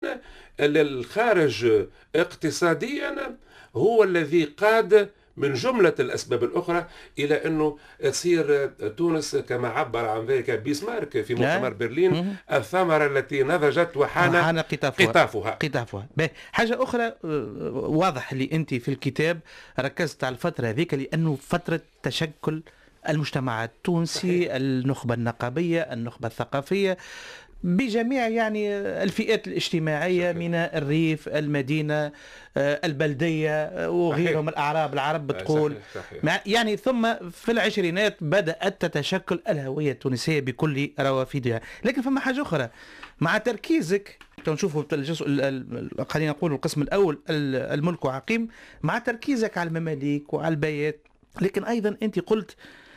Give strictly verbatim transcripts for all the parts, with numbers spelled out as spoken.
الخارج اقتصاديا هو الذي قاد من جملة الأسباب الأخرى إلى أنه تصير تونس كما عبر عن ذلك بيسمارك في مؤتمر برلين الثمرة التي نضجت وحان قطافها, قطافها. قطافها. حاجة أخرى واضح اللي أنت في الكتاب ركزت على الفترة هذيك لأنه فترة تشكل المجتمع التونسي، صحيح. النخبة النقابية، النخبة الثقافية، بجميع يعني الفئات الاجتماعية، صحيح. من الريف، المدينة، البلدية وغيرهم، صحيح. الأعراب، العرب بتقول، صحيح. صحيح. يعني ثم في العشرينات بدأت تتشكل الهوية التونسية بكل روافدها. لكن فما حاجة أخرى مع تركيزك، نشوفوا الجزء خلينا نقول القسم الأول الملك وعقيم، مع تركيزك على المماليك وعلى البيات، لكن أيضا أنت قلت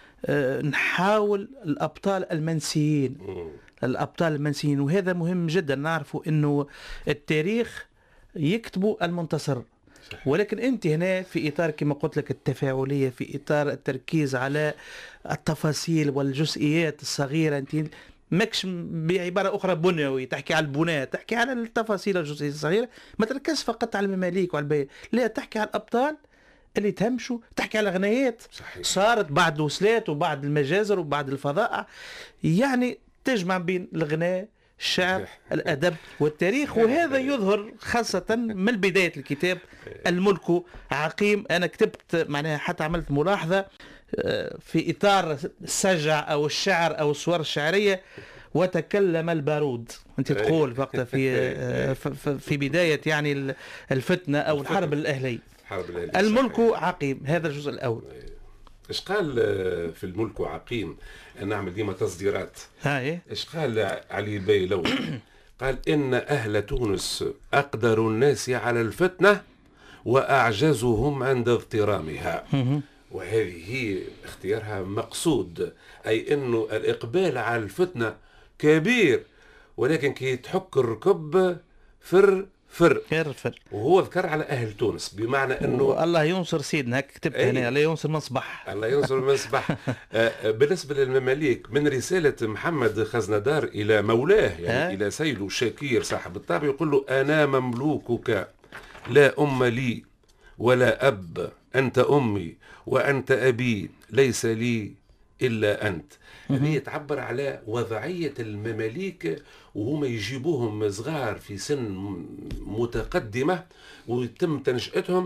نحاول الأبطال المنسيين، الأبطال المنسيين، وهذا مهم جدا. نعرفوا أنه التاريخ يكتبوا المنتصر، ولكن أنت هنا في إطار كما قلت لك التفاعلية، في إطار التركيز على التفاصيل والجزئيات الصغيرة، أنت ماكش بعبارة أخرى بنيوي تحكي على البناء، تحكي على التفاصيل الجزئية الصغيرة، ما تركز فقط على المماليك وعلى البيت، لا، تحكي على الأبطال اللي تهمشوا، تحكي على غنايات صارت بعد الوصلات وبعد المجازر وبعد الفضائع، يعني تجمع بين الغناء، الشعر، الأدب والتاريخ. وهذا يظهر خاصة من بداية الكتاب الملك عقيم. أنا كتبت معناها حتى عملت ملاحظة في إطار السجع أو الشعر أو الصور الشعرية، وتكلم البارود، أنت تقول وقت في في بداية يعني الفتنة أو الحرب الأهلية. الملك عقيم، هذا الجزء الأول. ايش قال في الملك وعقيم؟ نعمل ديما تصديرات. هاي ايش قال علي بيلو؟ قال إن أهل تونس أقدر الناس على الفتنة وأعجزهم عند اضطرامها. وهذه هي اختيارها مقصود، أي أنه الإقبال على الفتنة كبير، ولكن كي تحك الركب فر فر فر فر وهو ذكر على أهل تونس، بمعنى أنه الله ينصر سيدنا، كتبت هنا الله ينصر مصبح، الله ينصر مصبح. بالنسبة للمماليك، من رسالة محمد خزندار إلى مولاه، يعني إلى سيده شاكير صاحب الطابع، يقول له: أنا مملوكك، لا أم لي ولا أب، أنت أمي وأنت أبي، ليس لي إلا أنت. هذه تعبر على وضعية المماليك وهم يجيبوهم صغار في سن متقدمة، ويتم تنشئتهم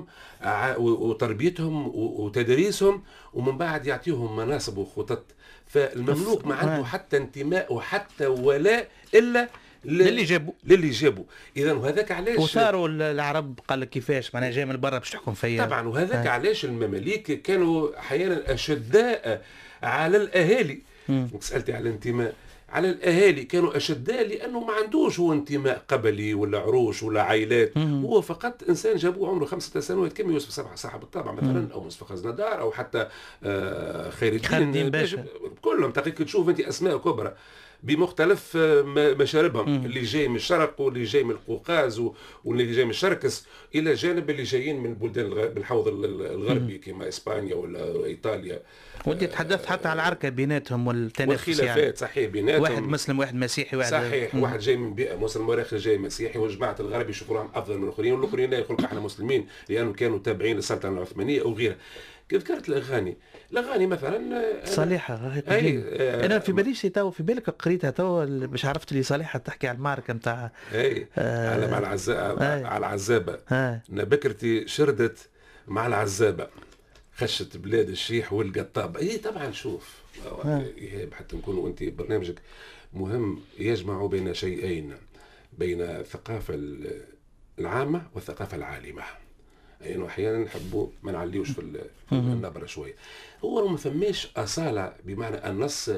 وتربيتهم وتدريسهم، ومن بعد يعطيهم مناصب وخطط. فالمملوك ما عنده حتى انتماء وحتى ولاء إلا للي جابوا للي جابوا. اذا وهذاك علاش وصاروا العرب قال لك كيفاش معناها جاي من برا باش تحكم فيا. طبعا وهذاك علاش المماليك كانوا احيانا اشداء على الاهالي. سالتي على الانتماء، على الاهالي كانوا اشداء لانه ما عندوش هو انتماء قبلي ولا عروش ولا عائلات، هو فقط انسان جابوه عمره خمسة سنوات كما يوسف سبع صاحب الطابع مثلا، او مصطفى خزندار، او حتى آه خير الدين باشا، كلهم تقريبا تشوف انت اسماء كبرى بمختلف مشاربهم، اللي جاي من الشرق واللي جاي من القوقاز واللي جاي من الشركس، الى جانب اللي جايين من بلدان بالحوض الغربي كما اسبانيا ولا ايطاليا. وانت تحدثت حتى على العركه بيناتهم والتنافس، والخلافات يعني. صحيح بيناتهم، واحد مسلم واحد مسيحي، واحد صحيح مم. واحد جاي من بيئه مسلم واخر جاي مسيحي، وجماعه الغرب يشوفوهم افضل من الاخرين، والاخرين لا يقولوا احنا مسلمين لانهم كانوا تابعين للسلطنه العثمانيه او غيرها. ذكرت الاغاني، الاغاني مثلا صالحه، أي آه انا في باليش تو في بالك قريتها تو باش عرفت لي صالحه تحكي على المعركه نتاع اي آه على مع العزابه على العزابه انا بكرتي شردت مع العزابه، خشت بلاد الشيح والقطاب. اي طبعا شوف ايهاب حتى نكونوا انت برنامجك مهم يجمع بين شيئين، بين الثقافه العامه والثقافه العالمه. يعني احيانا نحبوا ما نعليوش في النبره شويه. هو ما فماش اصاله، بمعنى النص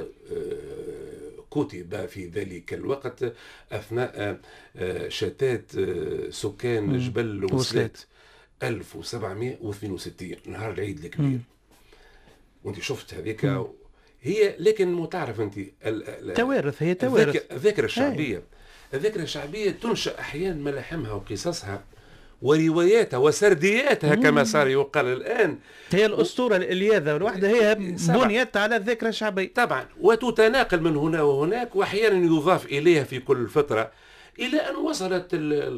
كتب في ذلك الوقت اثناء شتات سكان جبل وصلات ألف وسبعمائة واثنين وستين نهار العيد الكبير، وانت شفت هذيك هي. لكن مو تعرف انت توارث، هي توارث الذاكره الشعبيه. الذاكره الشعبيه تنشا احيانا ملاحمها وقصصها ورواياتها وسردياتها كما صار يقال الآن. هي الأسطورة الإلياذة الواحدة هي بنيت على الذاكرة الشعبية طبعا، وتتناقل من هنا وهناك، وأحيانا يضاف إليها في كل فترة، إلى أن وصلت